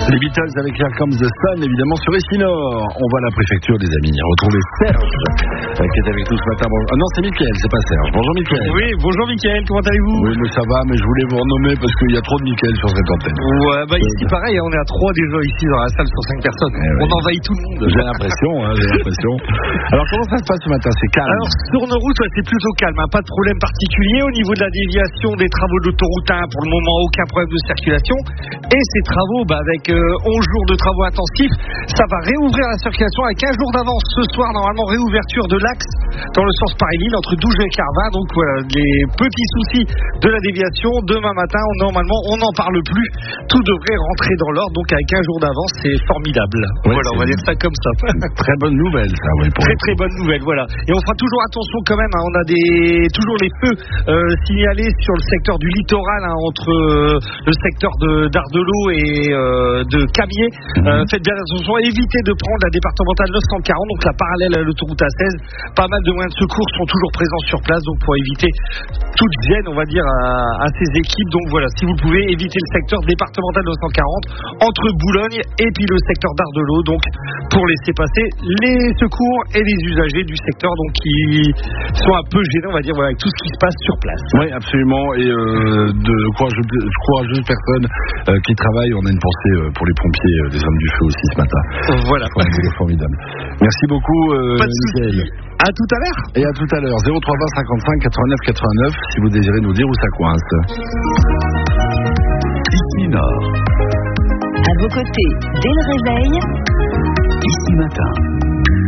Les Beatles avec Here Comes the Sun, évidemment, sur Essinor. On va à la préfecture, les amis. Retrouver Serge, qui est avec nous ce matin. Ah non, c'est Mickaël, c'est pas Serge. Bonjour Mickaël. Oui, bonjour Mickaël, comment allez-vous? Oui, mais ça va, mais je voulais vous renommer parce qu'il y a trop de Mickaël sur cette antenne. Ouais, bah ici pareil, on est à 3 déjà ici dans la salle sur 5 personnes. On envahit tout le monde. J'ai l'impression. Alors comment ça se passe ce matin? C'est calme? Alors sur nos routes, c'est plutôt calme, hein, pas de problème particulier. Au niveau de la déviation des travaux d'autoroute 1, pour le moment, aucun problème de circulation. Et ces travaux, avec 11 jours de travaux intensifs, ça va réouvrir la circulation avec un jour d'avance. Ce soir, normalement, réouverture de l'axe dans le sens Paris-Lille entre Douge et Carvin. Donc voilà, les petits soucis de la déviation. Demain matin, normalement, on n'en parle plus. Tout devrait rentrer dans l'ordre. Donc avec un jour d'avance, c'est formidable. Ouais, voilà, on va dire ça comme ça. Très bonne nouvelle, ça. Oui, très bonne nouvelle, voilà. Et on fera toujours attention quand même. On a toujours les feux signalés sur le secteur du littoral, entre le secteur d'Ardelot et de Camier. Faites bien attention, évitez de prendre la départementale 940, donc la parallèle à l'autoroute A16. Pas mal de moyens de secours sont toujours présents sur place, donc pour éviter toute gêne, on va dire, à ces équipes. Donc voilà, si vous pouvez, éviter le secteur départemental 940 entre Boulogne et puis le secteur d'Ardelot, donc pour laisser passer les secours et les usagers du secteur, donc qui sont un peu gênés, on va dire, voilà, avec tout ce qui se passe sur place. Oui, absolument, et de courageuses personnes qui travaillent. On a une pensée pour les pompiers, les hommes du feu aussi ce matin. Voilà. Formidable. Merci beaucoup, Mickaël. À tout à l'heure. Et à tout à l'heure. 0320 55 89 89 si vous désirez nous dire où ça coince. Ici Nord. À vos côtés, dès le réveil. Ici Matin.